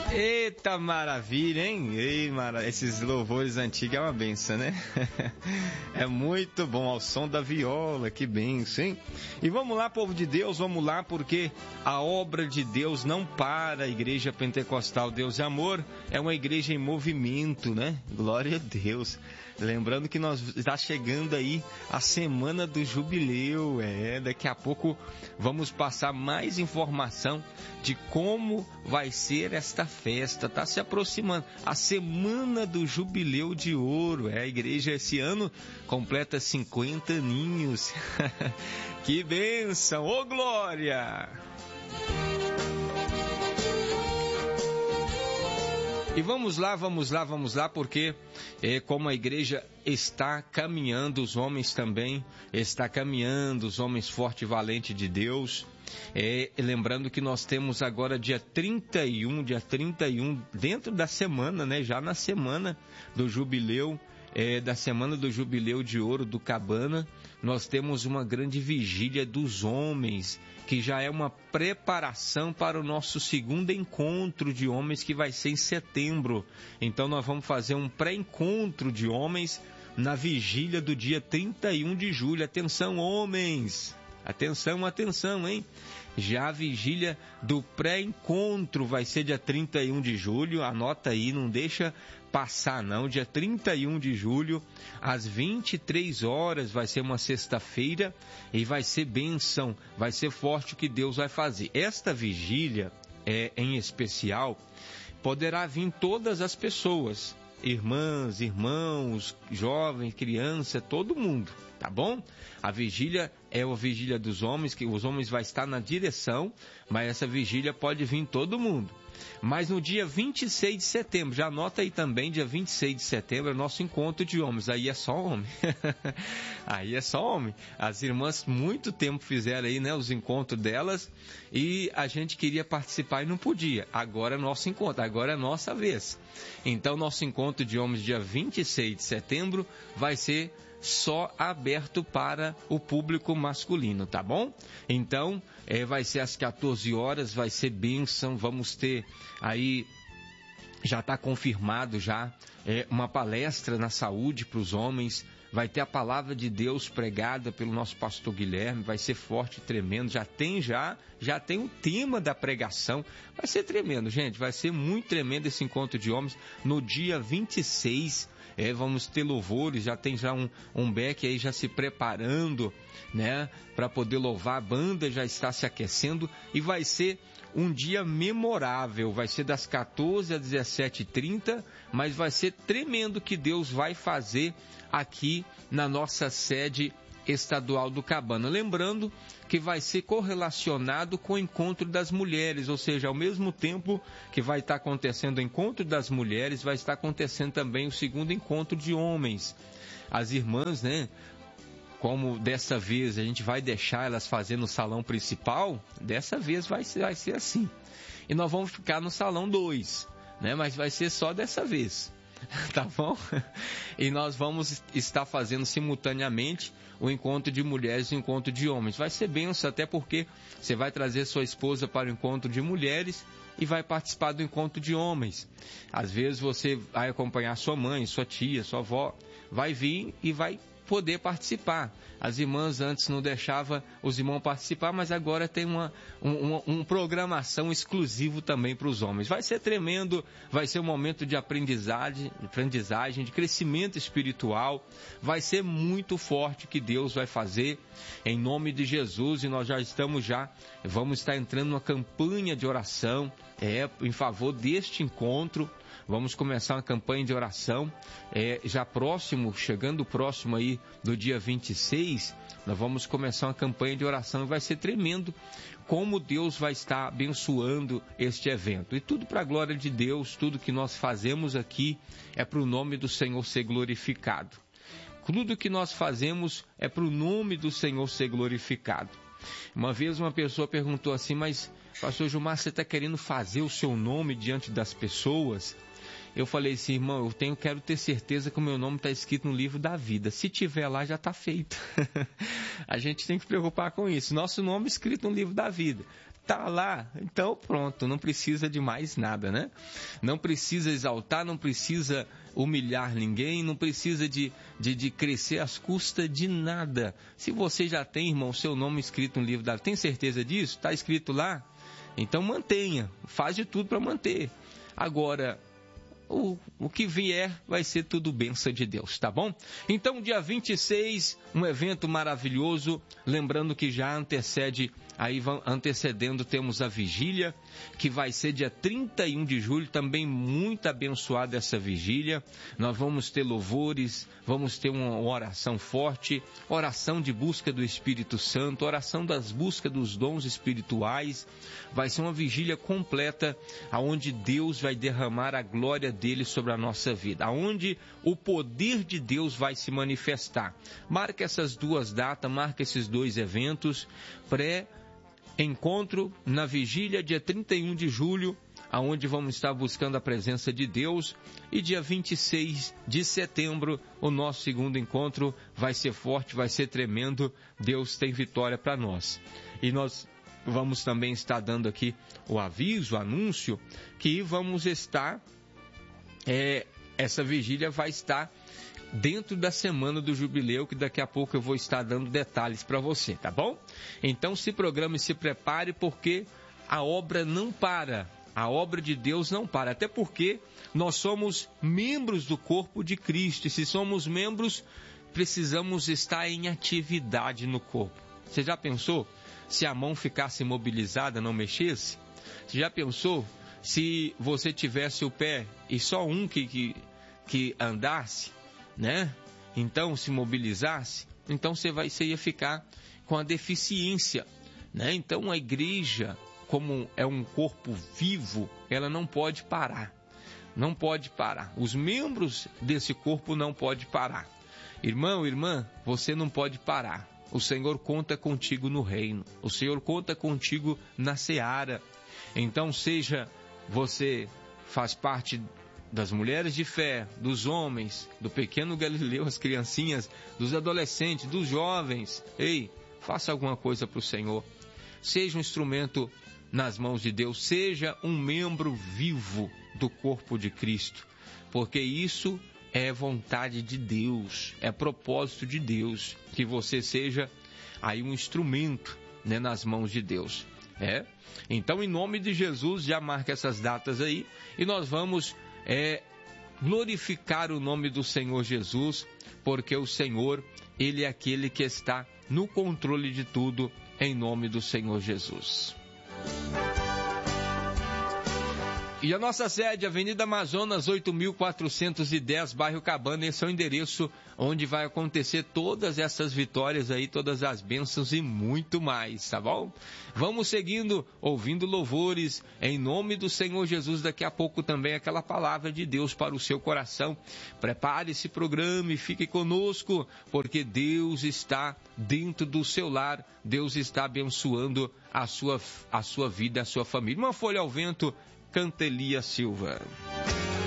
Eita maravilha, hein? Ei, esses louvores antigos é uma benção, né? É muito bom, ao som da viola, que benção, hein? E vamos lá, povo de Deus, vamos lá, porque a obra de Deus não para. A Igreja Pentecostal Deus e Amor é uma igreja em movimento, né? Glória a Deus. Lembrando que nós está chegando aí a semana do jubileu, daqui a pouco vamos passar mais informação de como vai ser esta festa. Está se aproximando a semana do jubileu de ouro. A igreja esse ano completa 50 aninhos. Que bênção, ô glória! E vamos lá, porque como a igreja está caminhando, os homens também está caminhando, os homens forte e valente de Deus. Lembrando que nós temos agora dia 31, dentro da semana, né? Já na semana do jubileu, da semana do jubileu de ouro do Cabana, nós temos uma grande vigília dos homens, que já é uma preparação para o nosso segundo encontro de homens, que vai ser em setembro. Então nós vamos fazer um pré-encontro de homens na vigília do dia 31 de julho. Atenção, homens! Atenção, hein? Já a vigília do pré-encontro vai ser dia 31 de julho, anota aí, não deixa passar não, dia 31 de julho, às 23 horas, vai ser uma sexta-feira e vai ser bênção, vai ser forte o que Deus vai fazer. Esta vigília, em especial, poderá vir todas as pessoas, irmãs, irmãos, jovens, criança, todo mundo, tá bom? A vigília é a vigília dos homens, que os homens vão estar na direção, mas essa vigília pode vir todo mundo. Mas no dia 26 de setembro, já anota aí também, dia 26 de setembro é nosso encontro de homens, aí é só homem. Aí é só homem. As irmãs muito tempo fizeram aí, né, os encontros delas, e a gente queria participar e não podia. Agora é nosso encontro, agora é nossa vez. Então nosso encontro de homens dia 26 de setembro vai ser só aberto para o público masculino, tá bom? Então, vai ser às 14 horas, vai ser bênção, vamos ter aí, já está confirmado já, uma palestra na saúde para os homens, vai ter a palavra de Deus pregada pelo nosso pastor Guilherme, vai ser forte e tremendo, já tem o tema da pregação, vai ser tremendo, gente, vai ser muito tremendo esse encontro de homens no dia 26, vamos ter louvores, já tem um back aí já se preparando, né, para poder louvar, a banda já está se aquecendo e vai ser um dia memorável, vai ser das 14 às 17h30, mas vai ser tremendo que Deus vai fazer aqui na nossa sede estadual do Cabana. Lembrando que vai ser correlacionado com o encontro das mulheres, ou seja, ao mesmo tempo que vai estar acontecendo o encontro das mulheres, vai estar acontecendo também o segundo encontro de homens. As irmãs, né? Como dessa vez a gente vai deixar elas fazendo no salão principal, dessa vez vai ser assim. E nós vamos ficar no salão 2, né? Mas vai ser só dessa vez. Tá bom? E nós vamos estar fazendo simultaneamente o encontro de mulheres e o encontro de homens. Vai ser benção, até porque você vai trazer sua esposa para o encontro de mulheres e vai participar do encontro de homens. Às vezes você vai acompanhar sua mãe, sua tia, sua avó, vai vir e vai poder participar. As irmãs antes não deixavam os irmãos participar, mas agora tem uma programação exclusiva também para os homens. Vai ser tremendo, vai ser um momento de aprendizagem, de crescimento espiritual, vai ser muito forte que Deus vai fazer em nome de Jesus, e nós vamos estar entrando numa campanha de oração em favor deste encontro. Vamos começar uma campanha de oração, chegando próximo aí do dia 26, nós vamos começar uma campanha de oração e vai ser tremendo como Deus vai estar abençoando este evento. E tudo para a glória de Deus, tudo que nós fazemos aqui é para o nome do Senhor ser glorificado. Tudo que nós fazemos é para o nome do Senhor ser glorificado. Uma vez uma pessoa perguntou assim, mas pastor Gilmar, você está querendo fazer o seu nome diante das pessoas? Eu falei assim, irmão, quero ter certeza que o meu nome está escrito no livro da vida. Se tiver lá, já está feito. A gente tem que se preocupar com isso. Nosso nome é escrito no livro da vida. Tá lá, então pronto, não precisa de mais nada, né? Não precisa exaltar, não precisa humilhar ninguém, não precisa de crescer às custas de nada. Se você já tem, irmão, seu nome escrito no livro da vida, tem certeza disso? Está escrito lá? Então mantenha, faz de tudo para manter. Agora, o que vier vai ser tudo bênção de Deus, tá bom? Então, dia 26, um evento maravilhoso, lembrando que já antecedendo, temos a vigília, que vai ser dia 31 de julho, também muito abençoada essa vigília. Nós vamos ter louvores, vamos ter uma oração forte, oração de busca do Espírito Santo, oração das buscas dos dons espirituais. Vai ser uma vigília completa, onde Deus vai derramar a glória dele sobre a nossa vida, aonde o poder de Deus vai se manifestar. Marca essas duas datas, marca esses dois eventos, pré-encontro na vigília, dia 31 de julho, aonde vamos estar buscando a presença de Deus, e dia 26 de setembro, o nosso segundo encontro vai ser forte, vai ser tremendo. Deus tem vitória para nós. E nós vamos também estar dando aqui o aviso, o anúncio, que vamos estar, essa vigília vai estar dentro da semana do jubileu, que daqui a pouco eu vou estar dando detalhes para você, tá bom? Então se programe e se prepare, porque a obra não para, a obra de Deus não para, até porque nós somos membros do corpo de Cristo, e se somos membros, precisamos estar em atividade no corpo. Você já pensou se a mão ficasse imobilizada, não mexesse? Você já pensou se você tivesse o pé e só um que andasse, né? Então se mobilizasse, então você ia ficar com a deficiência, né? Então a igreja, como é um corpo vivo, ela não pode parar, não pode parar. Os membros desse corpo não podem parar. Irmão, irmã, você não pode parar. O Senhor conta contigo no reino, o Senhor conta contigo na seara. Então seja você faz parte das mulheres de fé, dos homens, do pequeno Galileu, as criancinhas, dos adolescentes, dos jovens. Ei, faça alguma coisa para o Senhor. Seja um instrumento nas mãos de Deus, seja um membro vivo do corpo de Cristo, porque isso é vontade de Deus, é propósito de Deus, que você seja aí um instrumento, né, nas mãos de Deus. Então, em nome de Jesus, já marca essas datas aí, e nós vamos glorificar o nome do Senhor Jesus, porque o Senhor, Ele é aquele que está no controle de tudo, em nome do Senhor Jesus. E a nossa sede, Avenida Amazonas, 8.410, bairro Cabana, esse é o endereço onde vai acontecer todas essas vitórias aí, todas as bênçãos e muito mais, tá bom? Vamos seguindo, ouvindo louvores, em nome do Senhor Jesus. Daqui a pouco também aquela palavra de Deus para o seu coração. Prepare esse programa e fique conosco, porque Deus está dentro do seu lar, Deus está abençoando a sua vida, a sua família. Uma folha ao vento, canta Elias Silva.